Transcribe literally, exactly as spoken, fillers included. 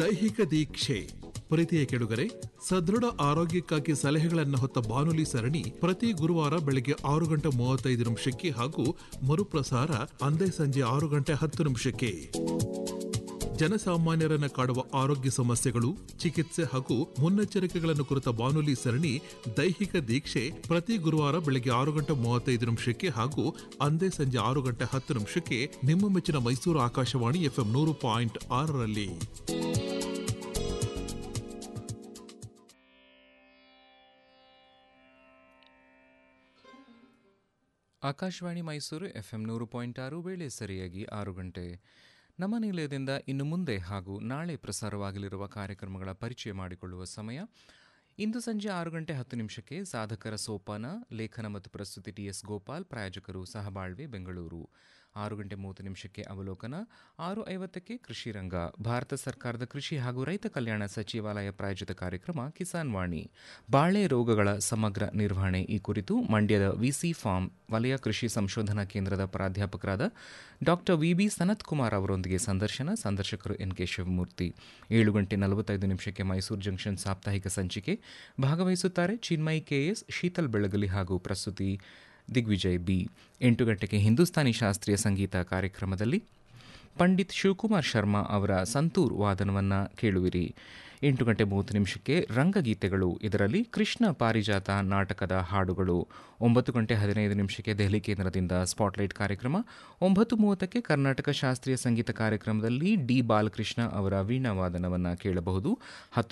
ದೈಹಿಕ ದೀಕ್ಷೆ. ಪ್ರೀತಿಯ ಕೆಡುಗರೆ, ಸದೃಢ ಆರೋಗ್ಯಕ್ಕಾಗಿ ಸಲಹೆಗಳನ್ನು ಹೊತ್ತ ಬಾನುಲಿ ಸರಣಿ ಪ್ರತಿ ಗುರುವಾರ ಬೆಳಗ್ಗೆ ಆರು ಗಂಟೆ ಮೂವತ್ತೈದು ನಿಮಿಷಕ್ಕೆ ಹಾಗೂ ಮರುಪ್ರಸಾರ ಅಂದೇ ಸಂಜೆ ಆರು ಗಂಟೆ ಹತ್ತು ನಿಮಿಷಕ್ಕೆ. ಜನಸಾಮಾನ್ಯರನ್ನು ಕಾಡುವ ಆರೋಗ್ಯ ಸಮಸ್ಯೆಗಳು, ಚಿಕಿತ್ಸೆ ಹಾಗೂ ಮುನ್ನೆಚ್ಚರಿಕೆಗಳನ್ನು ಕುರಿತ ಬಾನುಲಿ ಸರಣಿ ದೈಹಿಕ ದೀಕ್ಷೆ ಪ್ರತಿ ಗುರುವಾರ ಬೆಳಗ್ಗೆ ಆರು ಗಂಟೆ ಮೂವತ್ತೈದು ನಿಮಿಷಕ್ಕೆ ಹಾಗೂ ಅಂದೇ ಸಂಜೆ ಆರು ಗಂಟೆ ಹತ್ತು ನಿಮಿಷಕ್ಕೆ ನಿಮ್ಮ ಮೆಚ್ಚಿನ ಮೈಸೂರು ಆಕಾಶವಾಣಿ ಎಫ್ಎಂ ನೂರು ಪಾಯಿಂಟ್ ಆರರಲ್ಲಿ. ಆಕಾಶವಾಣಿ ಮೈಸೂರು ಎಫ್ಎಂ ನೂರು ಪಾಯಿಂಟ್ ಆರು, ವೇಳೆ ಸರಿಯಾಗಿ ಆರು ಗಂಟೆ. ನಮ್ಮ ನಿಲಯದಿಂದ ಇನ್ನು ಮುಂದೆ ಹಾಗೂ ನಾಳೆ ಪ್ರಸಾರವಾಗಲಿರುವ ಕಾರ್ಯಕ್ರಮಗಳ ಪರಿಚಯ ಮಾಡಿಕೊಳ್ಳುವ ಸಮಯ. ಇಂದು ಸಂಜೆ ಆರು ಗಂಟೆ ಹತ್ತು ನಿಮಿಷಕ್ಕೆ ಸಾಧಕರ ಸೋಪಾನ, ಲೇಖನ ಮತ್ತು ಪ್ರಸ್ತುತಿ ಟಿ ಎಸ್ ಗೋಪಾಲ್, ಪ್ರಾಯೋಜಕರು ಸಹಬಾಳ್ವೆ ಬೆಂಗಳೂರು. ಆರು ಗಂಟೆ ಮೂವತ್ತು ನಿಮಿಷಕ್ಕೆ ಅವಲೋಕನ. ಆರು ಐವತ್ತಕ್ಕೆ ಕೃಷಿ ರಂಗ, ಭಾರತ ಸರ್ಕಾರದ ಕೃಷಿ ಹಾಗೂ ರೈತ ಕಲ್ಯಾಣ ಸಚಿವಾಲಯ ಪ್ರಾಯೋಜಿತ ಕಾರ್ಯಕ್ರಮ ಕಿಸಾನ್ ವಾಣಿ. ಬಾಳೆ ರೋಗಗಳ ಸಮಗ್ರ ನಿರ್ವಹಣೆ ಈ ಕುರಿತು ಮಂಡ್ಯದ ವಿಸಿ ಫಾರ್ಮ್ ವಲಯ ಕೃಷಿ ಸಂಶೋಧನಾ ಕೇಂದ್ರದ ಪ್ರಾಧ್ಯಾಪಕರಾದ doctor V B Sanath Kumar ಅವರೊಂದಿಗೆ ಸಂದರ್ಶನ. ಸಂದರ್ಶಕರು ಎನ್ ಕೆ ಶಿವಮೂರ್ತಿ. ಏಳು ಗಂಟೆ ನಲವತ್ತೈದು ನಿಮಿಷಕ್ಕೆ ಮೈಸೂರು ಜಂಕ್ಷನ್ ಸಾಪ್ತಾಹಿಕ ಸಂಚಿಕೆ. ಭಾಗವಹಿಸುತ್ತಾರೆ ಚಿನ್ಮಯಿ ಕೆಎಸ್, ಶೀತಲ್ ಬೆಳಗಲಿ ಹಾಗೂ ಪ್ರಸ್ತುತಿ ದಿಗ್ವಿಜಯ್ ಬಿ. ಎಂಟು ಗಂಟೆಗೆ ಹಿಂದೂಸ್ತಾನಿ ಶಾಸ್ತ್ರೀಯ ಸಂಗೀತ ಕಾರ್ಯಕ್ರಮದಲ್ಲಿ ಪಂಡಿತ್ ಶಿವಕುಮಾರ್ ಶರ್ಮಾ ಅವರ ಸಂತೂರ್ ವಾದನವನ್ನು ಕೇಳುವಿರಿ. ಎಂಟು ಗಂಟೆ ಮೂವತ್ತು ನಿಮಿಷಕ್ಕೆ ರಂಗಗೀತೆಗಳು, ಇದರಲ್ಲಿ ಕೃಷ್ಣ ಪಾರಿಜಾತ ನಾಟಕದ ಹಾಡುಗಳು. ಒಂಬತ್ತು ಗಂಟೆ ಹದಿನೈದು ನಿಮಿಷಕ್ಕೆ ದೆಹಲಿ ಕೇಂದ್ರದಿಂದ ಸ್ಪಾಟ್ಲೈಟ್ ಕಾರ್ಯಕ್ರಮ. ಒಂಬತ್ತು ಮೂವತ್ತಕ್ಕೆ ಕರ್ನಾಟಕ ಶಾಸ್ತ್ರೀಯ ಸಂಗೀತ ಕಾರ್ಯಕ್ರಮದಲ್ಲಿ ಡಿ ಬಾಲಕೃಷ್ಣ ಅವರ ವೀಣಾ ವಾದನವನ್ನು ಕೇಳಬಹುದು. ಹತ್ತು